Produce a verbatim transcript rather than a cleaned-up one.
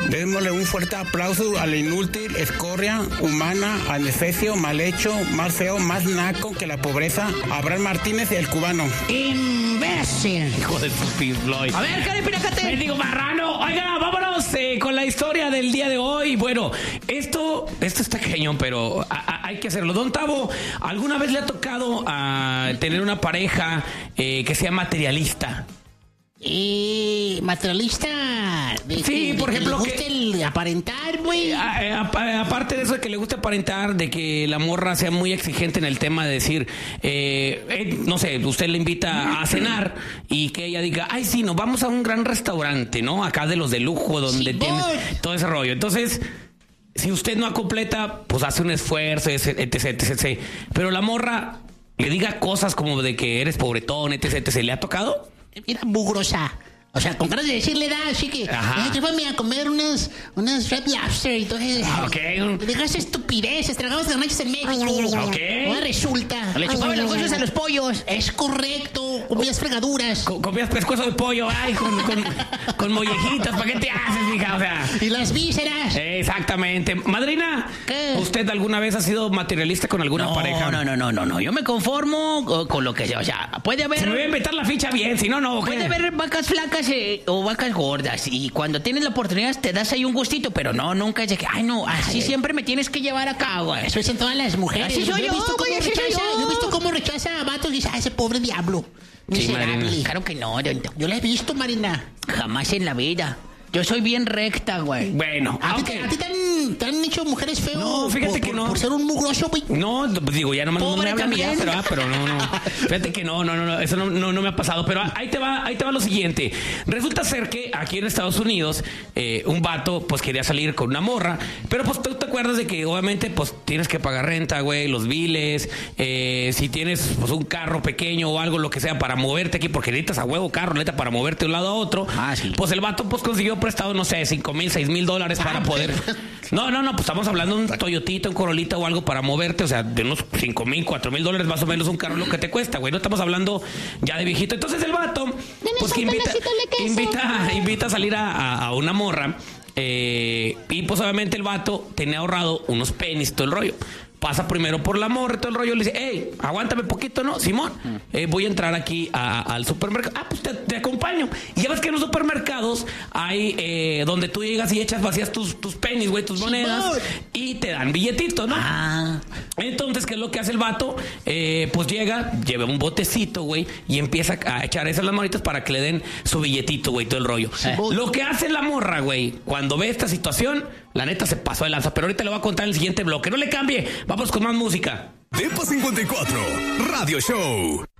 Démosle un fuerte aplauso al inútil, escoria, humana, adefesio, mal hecho, más feo, más naco que la pobreza, Abraham Martínez, el cubano. ¡Imbécil! Hijo de tu Floyd. A ver, Karen Pinacate. Me digo marrano. Oiga, vámonos eh, con la historia del día de hoy. Bueno, esto, esto está cañón, pero a, a, hay que hacerlo. Don Tavo, ¿alguna vez le ha tocado a tener una pareja eh, que sea materialista? Y materialista. De, Sí, de, por de ejemplo, que le gusta que- el aparentar, güey. A- a- Aparte de eso, de que le gusta aparentar, de que la morra sea muy exigente en el tema de decir, eh, eh, no sé, usted le invita a cenar y que ella diga, ay, sí, nos vamos a un gran restaurante, ¿no? Acá de los de lujo, donde Sí, tiene voy. todo ese rollo. Entonces, si usted no completa, pues hace un esfuerzo, etc, etc, etc. Pero la morra le diga cosas como de que eres pobretón, etc, etcétera. ¿Le ha tocado? Era mugrosa. O sea, con ganas de decirle da, así que Ajá. eh, llévame a comer unas, unas Red Lobster y todo eso. Ah, ok. Le digas estupideces, tragamos garnachas en México. Ok. Ahora resulta. Le chupaba los huesos a los pollos. Es correcto. Comías fregaduras. Co- Comías pescuezo de pollo, ay, con, con, con mollejitas, ¿para qué te haces, hija? O sea... Y las vísceras. Exactamente. Madrina, ¿Qué? ¿usted alguna vez ha sido materialista con alguna No, pareja? no, no, no, no, no. Yo me conformo con, con lo que sea. O sea, puede Se me voy a haber, inventar la ficha bien, si no, no. ¿o qué? puede haber vacas flacas eh, o vacas gordas. Y cuando tienes la oportunidad te das ahí un gustito, pero no, nunca es de que, ay, no, así Ay. siempre me tienes que llevar acá, güey. Eso dicen todas las mujeres. Así soy he yo, visto güey, cómo así soy rechaza, yo. yo he visto cómo rechaza a vatos y dice, ah, ese pobre diablo. Sí, Miserable. Marina. Claro que no, don Tavo. Yo la he visto, Marina. Jamás en la vida. Yo soy bien recta, güey. Bueno, ¿A ti, ok. te- a ti te, han, te han hecho mujeres feos? No, fíjate por, que por- no. Por ser un mugroso, güey. No, pues digo, ya no me, no Pobre me hablan ya, también. pero, ah, pero no, no. Fíjate que no, no, no, no, eso no, no, no me ha pasado. Pero ahí te va, ahí te va lo siguiente. Resulta ser que aquí en Estados Unidos, eh, un vato, pues quería salir con una morra, pero pues tú te acuerdas de que obviamente, pues tienes que pagar renta, güey, los biles, eh, si tienes pues un carro pequeño o algo, lo que sea, para moverte aquí, porque necesitas a huevo carro, neta, para moverte de un lado a otro. Ah, sí. Pues el vato, pues consiguió prestado, no sé, cinco mil, seis mil dólares para poder. No, no, no, pues estamos hablando de un Toyotita, un Corolita o algo para moverte, o sea, de unos cinco mil, cuatro mil dólares más o menos un carro lo que te cuesta, güey. No estamos hablando ya de viejito. Entonces el vato, pues que un invita, pedacito de queso. invita, invita a salir a, a- a una morra. eh, y pues obviamente el vato tenía ahorrado unos penis, todo el rollo. Pasa primero por la morra, todo el rollo, le dice, hey, aguántame poquito, ¿no? Simón, eh, voy a entrar aquí a- a- al supermercado. Ah, pues te, te acompaño. Y ya ves que en los supermercados hay eh, donde tú llegas y echas vacías tus, tus pennies, güey, tus monedas, Simón. y te dan billetitos, ¿no? Ah, Entonces, ¿qué es lo que hace el vato? Eh, pues llega, lleva un botecito, güey, y empieza a echar esas las manitas para que le den su billetito, güey, todo el rollo. Simón. Lo que hace la morra, güey, cuando ve esta situación, la neta se pasó de lanza. Pero ahorita le voy a contar en el siguiente bloque. No le cambie. Vamos con más música. Depa cincuenta y cuatro Radio Show.